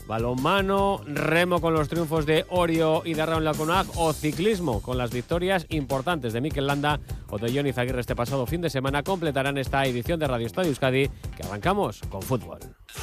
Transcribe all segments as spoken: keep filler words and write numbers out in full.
balonmano, remo con los triunfos de Orio y de Raúl Laconag o ciclismo con las victorias importantes de Mikel Landa o de Jon Izaguirre este pasado fin de semana completarán esta edición de Radio Estadio Euskadi, que arrancamos con fútbol.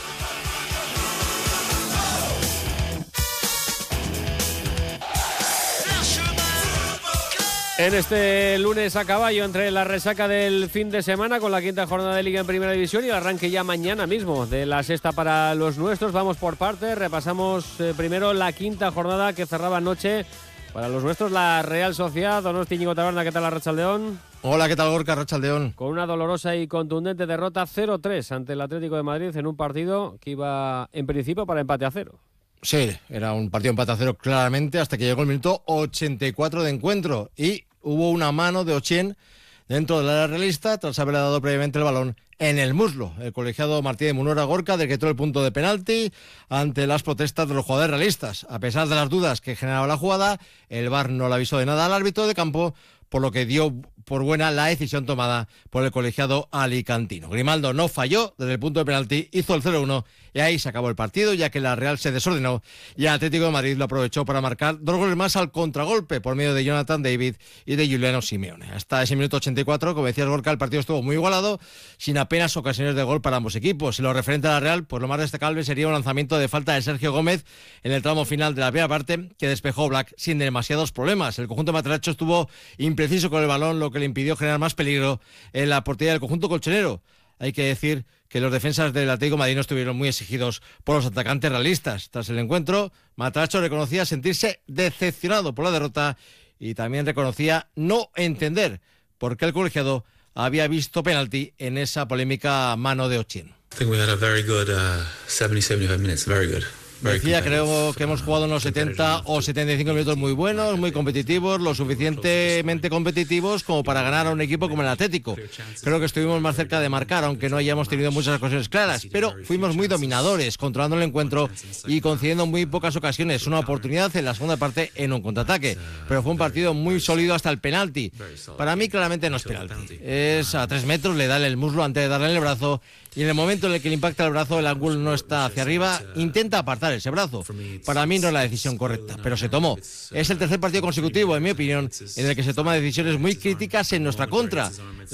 En este lunes a caballo entre la resaca del fin de semana con la quinta jornada de Liga en Primera División y el arranque ya mañana mismo de la sexta para los nuestros. Vamos por partes, repasamos eh, primero la quinta jornada que cerraba anoche para los nuestros, la Real Sociedad. Donosti, Íñigo Taberna, ¿qué tal, Arratsaldeón? Hola, ¿qué tal, Gorka? Arratsaldeón. Con una dolorosa y contundente derrota cero tres ante el Atlético de Madrid en un partido que iba en principio para empate a cero. Sí, era un partido empate a cero claramente hasta que llegó el minuto ochenta y cuatro de encuentro y hubo una mano de Ochien dentro del área realista tras haberle dado previamente el balón en el muslo. El colegiado Martí de Munora Gorka decretó el punto de penalti ante las protestas de los jugadores realistas. A pesar de las dudas que generaba la jugada, el V A R no le avisó de nada al árbitro de campo, por lo que dio por buena la decisión tomada por el colegiado alicantino. Grimaldo no falló desde el punto de penalti, hizo el cero uno y ahí se acabó el partido, ya que la Real se desordenó y el Atlético de Madrid lo aprovechó para marcar dos goles más al contragolpe por medio de Jonathan David y de Giuliano Simeone. Hasta ese minuto ochenta y cuatro, como decías, Gorka, el partido estuvo muy igualado, sin apenas ocasiones de gol para ambos equipos. En lo referente a la Real, pues lo más destacable sería un lanzamiento de falta de Sergio Gómez en el tramo final de la primera parte, que despejó Black sin demasiados problemas. El conjunto matracho estuvo impreciso con el balón, lo que le impidió generar más peligro en la portería del conjunto colchonero. Hay que decir que los defensas del Atlético de Madrid no estuvieron muy exigidos por los atacantes realistas. Tras el encuentro, Matracho reconocía sentirse decepcionado por la derrota y también reconocía no entender por qué el colegiado había visto penalti en esa polémica mano de Ochien. I think we had a very good uh, setenta, setenta y cinco minutes, very good. Decía, creo que hemos jugado unos setenta o setenta y cinco minutos muy buenos, muy competitivos, lo suficientemente competitivos como para ganar a un equipo como el Atlético. Creo que estuvimos más cerca de marcar, aunque no hayamos tenido muchas ocasiones claras, pero fuimos muy dominadores, controlando el encuentro y concediendo muy pocas ocasiones. Una oportunidad en la segunda parte en un contraataque, pero fue un partido muy sólido hasta el penalti. Para mí claramente no es penalti. Es a tres metros, le da el muslo antes de darle el brazo y en el momento en el que le impacta el brazo, el ángulo no está hacia arriba, intenta apartar ese brazo. Para mí no es la decisión correcta, pero se tomó. Es el tercer partido consecutivo, en mi opinión, en el que se toman decisiones muy críticas en nuestra contra.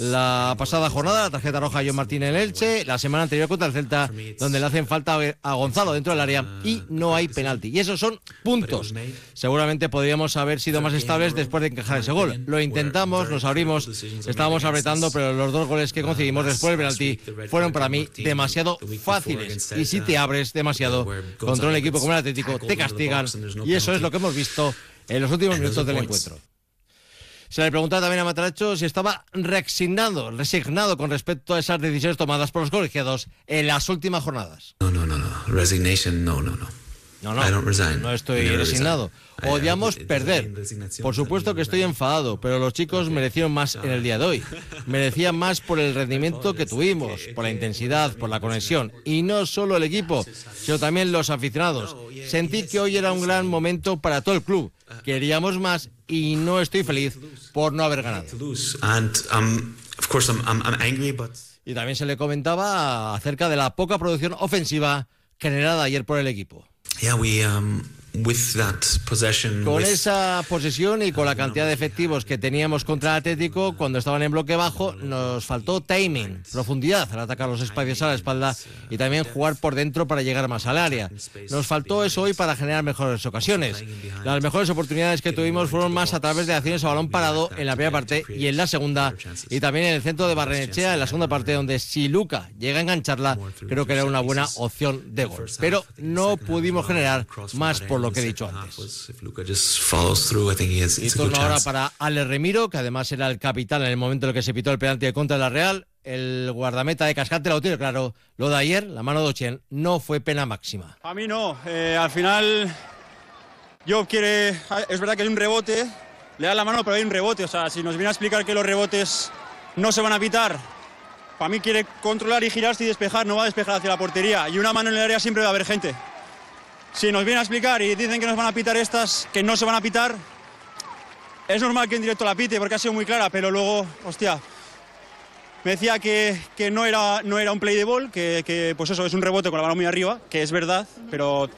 La pasada jornada, la tarjeta roja a John Martín en Elche, la semana anterior contra el Celta, donde le hacen falta a Gonzalo dentro del área y no hay penalti. Y esos son puntos. Seguramente podríamos haber sido más estables después de encajar ese gol. Lo intentamos, nos abrimos, estábamos apretando, pero los dos goles que conseguimos después del penalti fueron para mí demasiado fáciles. Y si te abres demasiado contra un equipo como el Atlético, te castigan, y eso es lo que hemos visto en los últimos minutos del encuentro. Se le preguntaba también a Matracho si estaba resignado, resignado con respecto a esas decisiones tomadas por los colegiados en las últimas jornadas. No, no, no, no. Resignation, no, no, no. No, no, no estoy resignado. Odiamos perder. Por supuesto que estoy enfadado, pero los chicos merecieron más en el día de hoy. Merecían más por el rendimiento que tuvimos, por la intensidad, por la conexión. Y no solo el equipo, sino también los aficionados. Sentí que hoy era un gran momento para todo el club. Queríamos más y no estoy feliz por no haber ganado. Y también se le comentaba acerca de la poca producción ofensiva generada ayer por el equipo. Yeah, we, um, with that possession, con with... esa posesión y con la cantidad de efectivos que teníamos contra el Atlético cuando estaban en bloque bajo, nos faltó timing, profundidad al atacar los espacios a la espalda y también jugar por dentro para llegar más al área. Nos faltó eso hoy para generar mejores ocasiones. Las mejores oportunidades que tuvimos fueron más a través de acciones a balón parado en la primera parte y en la segunda, y también en el centro de Barrenechea en la segunda parte, donde si Luka llega a engancharla, creo que era una buena opción de gol. Pero no pudimos generar más por lo que he dicho antes. Y turno ahora para Ale Remiro, que además era el capitán en el momento en el que se pitó el penalti de contra de la Real. El guardameta de Cascante lo tiene claro. Lo de ayer, la mano de Ochien, no fue pena máxima. A mí no. Eh, al final, yo quiere. Es verdad que hay un rebote, le da la mano, pero hay un rebote. O sea, si nos viene a explicar que los rebotes no se van a pitar, para mí quiere controlar y girarse y despejar, no va a despejar hacia la portería. Y una mano en el área siempre va a haber gente. Si nos viene a explicar y dicen que nos van a pitar estas, que no se van a pitar, es normal que en directo la pite porque ha sido muy clara, pero luego, hostia, me decía que, que no, era, no era un play de ball, que, que pues eso, es un rebote con la mano muy arriba, que es verdad, pero